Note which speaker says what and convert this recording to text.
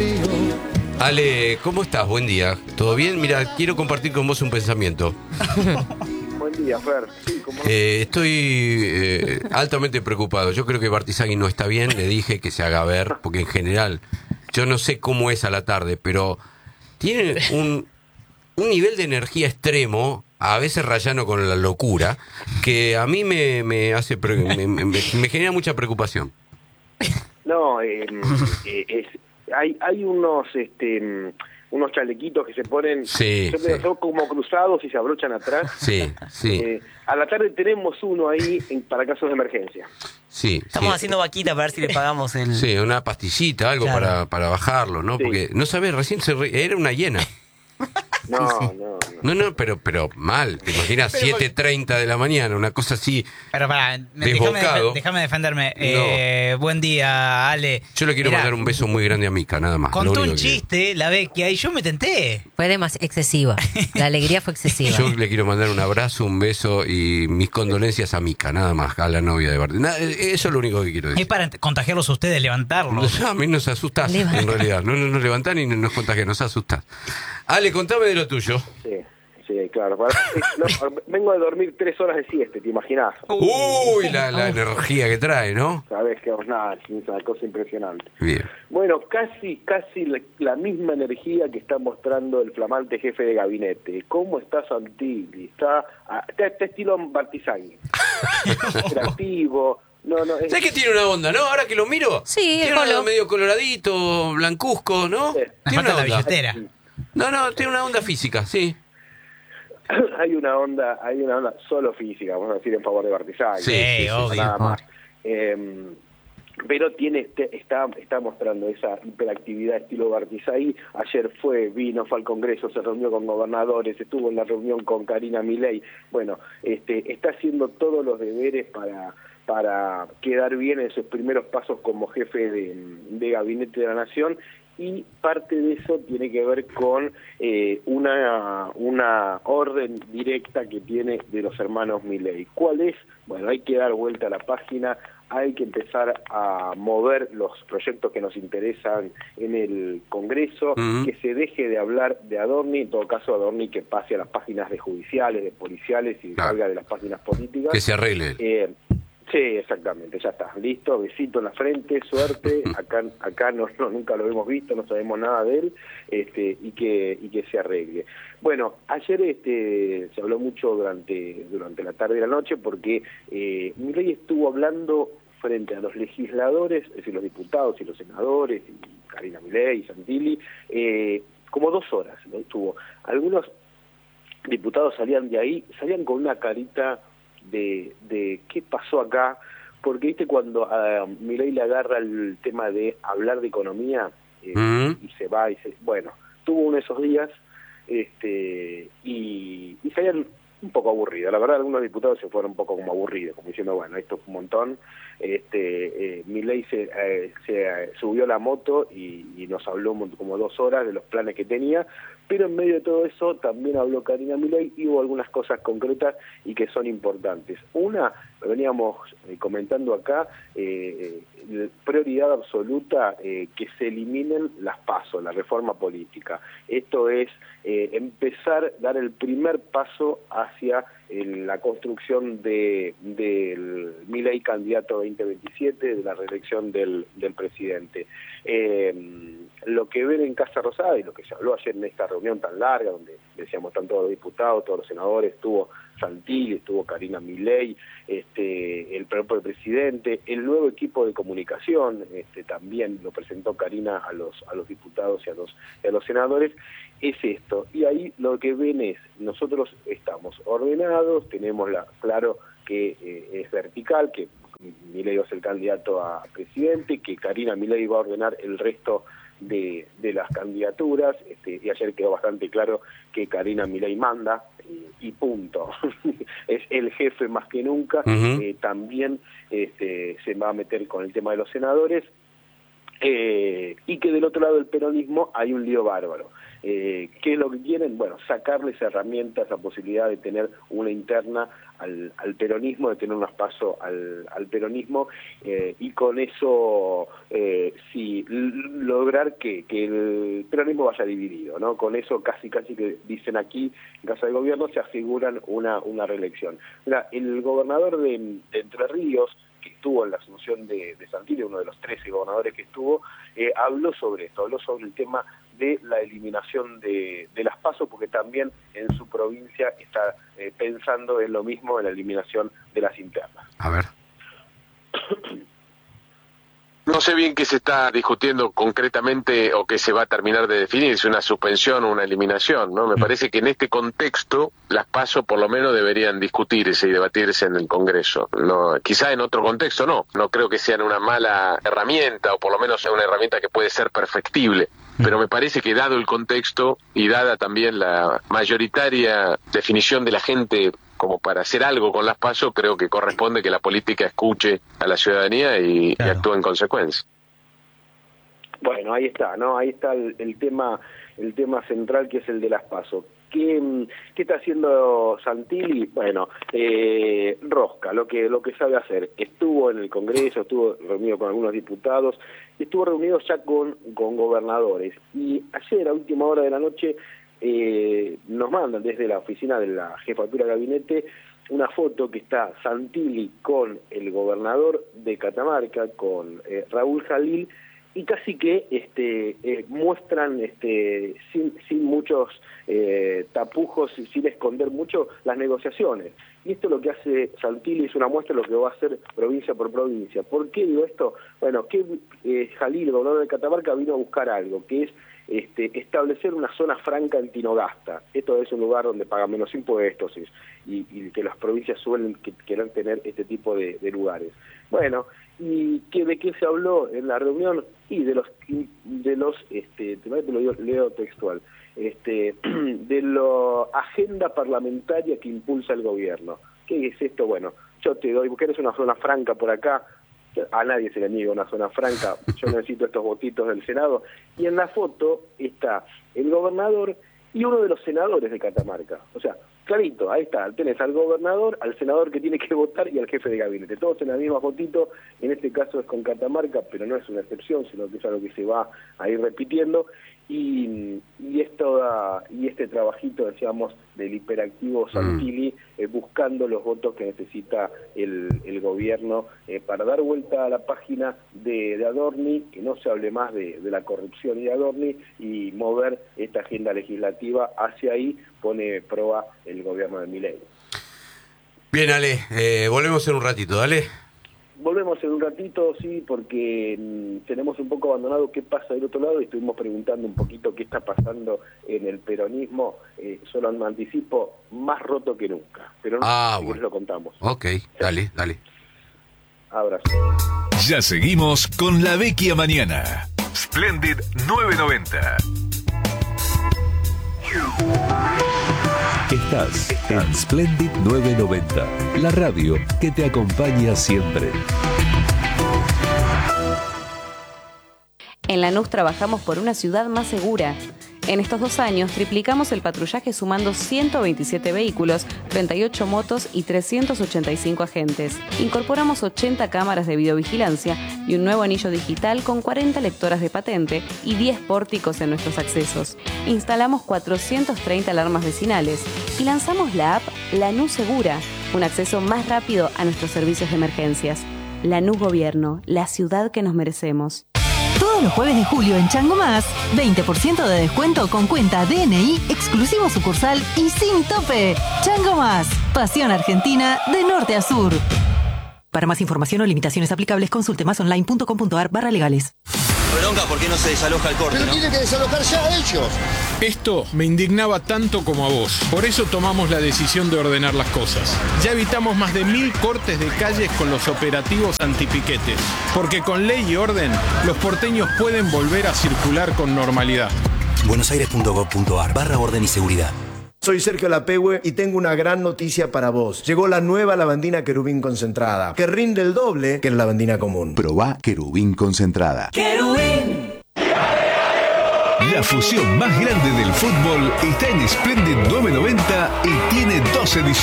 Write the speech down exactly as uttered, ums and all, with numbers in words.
Speaker 1: Ale, ¿cómo estás? Buen día. ¿Todo bien? Mira, quiero compartir con vos un pensamiento.
Speaker 2: Buen día, Fer. Sí, ¿cómo no?
Speaker 1: Eh, estoy eh, altamente preocupado. Yo creo que Bartisagui no está bien. Le dije que se haga ver, porque en general, yo no sé cómo es a la tarde, pero tiene un, un nivel de energía extremo, a veces rayano con la locura, que a mí me, me hace pre- me, me- me genera mucha preocupación.
Speaker 2: No, eh, eh, es, hay, hay unos este, mm, unos chalequitos que se ponen,
Speaker 1: Sí,
Speaker 2: son,
Speaker 1: sí.
Speaker 2: son como cruzados y se abrochan atrás.
Speaker 1: Sí, sí,
Speaker 2: Eh, a la tarde tenemos uno ahí en- para casos de emergencia.
Speaker 1: sí.
Speaker 3: Estamos
Speaker 1: sí.
Speaker 3: haciendo vaquita para ver si le pagamos el...
Speaker 1: Sí, una pastillita, algo
Speaker 3: Claro.
Speaker 1: para, para bajarlo, ¿no?
Speaker 2: Sí.
Speaker 1: Porque, no sabés, recién se re- era una hiena.
Speaker 2: No,
Speaker 3: Sí, sí.
Speaker 2: no, no.
Speaker 1: No, no, pero pero mal. Te imaginas,
Speaker 3: Pero
Speaker 1: siete treinta de la mañana, una cosa así.
Speaker 4: Pero pará, me- déjame,
Speaker 1: Desbocado.
Speaker 4: defe- déjame defenderme. Eh, buen día, Ale.
Speaker 1: Yo le quiero
Speaker 4: Mirá,
Speaker 1: mandar un beso muy grande a Mica, nada más. lo
Speaker 4: Contó
Speaker 1: único
Speaker 4: un
Speaker 1: que-
Speaker 4: chiste, la Vecchia, y yo me tenté.
Speaker 5: Fue demasiado excesiva. La alegría fue excesiva.
Speaker 1: Yo le quiero mandar un abrazo, un beso y mis condolencias a Mica, nada más, a la novia de Bart. Nada, eso es lo único que quiero
Speaker 4: Es
Speaker 1: decir.
Speaker 4: para ent- contagiarlos a ustedes, levantarlos.
Speaker 1: No, a mí nos asustás,
Speaker 5: Levanta.
Speaker 1: en realidad. No, no nos levantás ni nos contagiás, nos asustás. Ale, contame de lo tuyo.
Speaker 2: Sí, sí, claro. Para- no, vengo de dormir tres horas de siesta, ¿te imaginás?
Speaker 1: Uy, la, la energía que trae, ¿no?
Speaker 2: Sabés que nada, es una cosa impresionante.
Speaker 1: Bien.
Speaker 2: Bueno, casi, casi la, la misma energía que está mostrando el flamante jefe de gabinete. ¿Cómo está Santilli? Está, ah, está, está estilo Bartisagui. Interactivo. No, no, es,
Speaker 1: ¿Sabes que tiene una onda, no? Ahora que lo miro.
Speaker 5: Sí,
Speaker 1: tiene
Speaker 5: el
Speaker 1: una
Speaker 5: colo.
Speaker 1: onda medio coloradito, blancuzco, ¿no?
Speaker 2: Sí.
Speaker 4: Me
Speaker 1: Tiene
Speaker 4: falta
Speaker 1: una
Speaker 4: la
Speaker 1: onda.
Speaker 4: billetera.
Speaker 1: No, no, tiene una onda física, sí.
Speaker 2: hay una onda, hay una onda solo física, vamos a decir, en favor de Bartisagui.
Speaker 1: Sí, sí, sí,
Speaker 4: obvio.
Speaker 2: Nada más. Eh, pero tiene te- está está mostrando esa hiperactividad estilo Bartisagui. Ayer fue, vino, fue al Congreso, se reunió con gobernadores, estuvo en la reunión con Karina Milei. Bueno, este está haciendo todos los deberes para para quedar bien en sus primeros pasos como jefe de, de gabinete de la nación, y parte de eso tiene que ver con eh, una una orden directa que tiene de los hermanos Milei. ¿Cuál es? Bueno, hay que dar vuelta a la página, hay que empezar a mover los proyectos que nos interesan en el Congreso,
Speaker 1: Ujú.
Speaker 2: que se deje de hablar de Adorni, en todo caso Adorni que pase a las páginas de judiciales, de policiales y
Speaker 1: Claro.
Speaker 2: salga de las páginas políticas.
Speaker 1: Que se arregle él.
Speaker 2: Eh, sí, exactamente, ya está, listo, besito en la frente, suerte, acá acá no, no nunca lo hemos visto, no sabemos nada de él, este y que y que se arregle. Bueno, ayer este se habló mucho durante durante la tarde y la noche porque eh, Milei estuvo hablando frente a los legisladores, es decir, los diputados y los senadores, y Karina Milei y Santilli, eh, como dos horas, ¿no? Estuvo. Algunos diputados salían de ahí, salían con una carita de, de qué pasó acá, porque viste cuando a Milei le agarra el tema de hablar de economía eh,
Speaker 1: Mm.
Speaker 2: y se va y se bueno, tuvo uno de esos días este y, y salían un poco aburridos, la verdad algunos diputados se fueron un poco como aburridos, como diciendo bueno, esto es un montón, este eh, Milei se, eh, se eh, subió a la moto y, y nos habló como dos horas de los planes que tenía, pero en medio de todo eso también habló Karina Milei y hubo algunas cosas concretas y que son importantes. Una, lo veníamos eh, comentando acá, eh, eh, prioridad absoluta eh, que se eliminen las PASO, la reforma política. Esto es eh, empezar, dar el primer paso hacia eh, la construcción de del Milei candidato veinte veintisiete, de la reelección del, del presidente. Eh, lo que ven en Casa Rosada y lo que se habló ayer en esta reunión tan larga, donde decíamos están todos los diputados, todos los senadores, estuvo Santilli, estuvo Karina Milei, este, el propio presidente, el nuevo equipo de comunicación, este, también lo presentó Karina a los a los diputados y a los, y a los senadores, es esto. Y ahí lo que ven es, nosotros estamos ordenados, tenemos la, claro que eh, es vertical, que Milei va a ser el candidato a presidente, que Karina Milei va a ordenar el resto de, de las candidaturas, este, y ayer quedó bastante claro que Karina Milei manda, y, y punto. Es el jefe más que nunca.
Speaker 1: Uh-huh.
Speaker 2: eh, también este, se va a meter con el tema de los senadores, eh, y que del otro lado del peronismo hay un lío bárbaro. Eh, ¿Qué es lo que quieren? Bueno, sacarles herramientas, la posibilidad de tener una interna al, al peronismo, de tener unos pasos al, al peronismo, eh, y con eso eh, sí lograr que, que el peronismo vaya dividido, ¿no? Con eso casi casi que dicen aquí, en Casa de Gobierno, se aseguran una, una reelección. Mira, el gobernador de, de Entre Ríos, que estuvo en la asunción de, de Santilli, uno de los trece gobernadores que estuvo, eh, habló sobre esto, habló sobre el tema de la eliminación de, de las PASO, porque también en su provincia está eh, pensando en lo mismo, en la eliminación de las internas.
Speaker 1: A ver.
Speaker 6: No sé bien qué se está discutiendo concretamente o qué se va a terminar de definir, si una suspensión o una eliminación, ¿no? Me parece que en este contexto las PASO por lo menos deberían discutirse y debatirse en el Congreso. No, quizá en otro contexto no, no creo que sean una mala herramienta o por lo menos sea una herramienta que puede ser perfectible. Pero me parece que dado el contexto y dada también la mayoritaria definición de la gente como para hacer algo con las PASO, creo que corresponde que la política escuche a la ciudadanía y, claro, y actúe en consecuencia.
Speaker 2: Bueno, ahí está, ¿no? Ahí está el, el tema, el tema central, que es el de las PASO. ¿Qué, qué está haciendo Santilli? Bueno, eh, rosca, lo que lo que sabe hacer. Estuvo en el Congreso, estuvo reunido con algunos diputados, estuvo reunido ya con, con gobernadores. Y ayer, a última hora de la noche, eh, nos mandan desde la oficina de la Jefatura de Gabinete una foto que está Santilli con el gobernador de Catamarca, con eh, Raúl Jalil, y casi que este eh, muestran este sin sin muchos eh, tapujos, sin esconder mucho las negociaciones. Y esto lo que hace Santilli es una muestra de lo que va a hacer provincia por provincia. ¿Por qué digo esto? Bueno, que eh, Jalil, el gobernador de Catamarca, vino a buscar algo, que es este, establecer una zona franca en Tinogasta. Esto es un lugar donde pagan menos impuestos y, y, y que las provincias suelen que, querer tener este tipo de, de lugares. Bueno, ¿y qué, de qué se habló en la reunión? Y de los, de los este, te lo leo, leo textual, este, de la agenda parlamentaria que impulsa el gobierno. ¿Qué es esto? Bueno, yo te doy, porque eres una zona franca por acá, a nadie se le niega una zona franca, yo necesito estos votitos del Senado, y en la foto está el gobernador y uno de los senadores de Catamarca, o sea, clarito, ahí está, tenés al gobernador, al senador que tiene que votar y al jefe de gabinete, todos en la misma fotito. En este caso es con Catamarca, pero no es una excepción, sino que es algo que se va a ir repitiendo, y, y, esto, y este trabajito, decíamos, del hiperactivo Santilli, eh, buscando los votos que necesita el, el gobierno eh, para dar vuelta a la página de, de Adorni, que no se hable más de, de la corrupción y de Adorni, y mover esta agenda legislativa hacia ahí, pone prueba el gobierno de Milei.
Speaker 1: Bien, Ale, eh, volvemos en un ratito, dale.
Speaker 2: Volvemos en un ratito, sí, porque mmm, tenemos un poco abandonado qué pasa del otro lado y estuvimos preguntando un poquito qué está pasando en el peronismo, eh, solo me anticipo, más roto que nunca, pero no,
Speaker 1: ah,
Speaker 2: si
Speaker 1: bueno.
Speaker 2: lo contamos.
Speaker 1: Ok, dale, dale.
Speaker 2: Abrazo.
Speaker 7: Ya seguimos con La Vecchia Mañana. Splendid nueve noventa. Estás en Splendid nueve noventa, la radio que te acompaña siempre.
Speaker 8: En Lanús trabajamos por una ciudad más segura. En estos dos años triplicamos el patrullaje sumando ciento veintisiete vehículos, treinta y ocho motos y trescientos ochenta y cinco agentes. Incorporamos ochenta cámaras de videovigilancia y un nuevo anillo digital con cuarenta lectoras de patente y diez pórticos en nuestros accesos. Instalamos cuatrocientas treinta alarmas vecinales y lanzamos la app Lanús Segura, un acceso más rápido a nuestros servicios de emergencias. Lanús Gobierno, la ciudad que nos merecemos.
Speaker 9: Todos los jueves de julio en Chango Más, veinte por ciento de descuento con cuenta D N I, exclusivo sucursal y sin tope. Chango Más, pasión argentina de norte a sur. Para más información o limitaciones aplicables, consulte másonline.com.ar barra legales.
Speaker 10: Bronca, ¿por qué no se desaloja el corte?
Speaker 11: Pero
Speaker 10: ¿no?
Speaker 11: tiene que desalojar ya a ellos.
Speaker 12: Esto me indignaba tanto como a vos. Por eso tomamos la decisión de ordenar las cosas. Ya evitamos más de mil cortes de calles con los operativos antipiquetes. Porque con ley y orden, los porteños pueden volver a circular con normalidad.
Speaker 10: buenosaires punto gov punto ar barra orden y seguridad.
Speaker 11: Soy Sergio Lapehue y tengo una gran noticia para vos. Llegó la nueva lavandina Querubín concentrada, que rinde el doble que la lavandina común.
Speaker 13: Probá Querubín concentrada.
Speaker 9: ¡Querubín!
Speaker 7: La fusión más grande del fútbol está en Splendid novecientos noventa y tiene dos ediciones.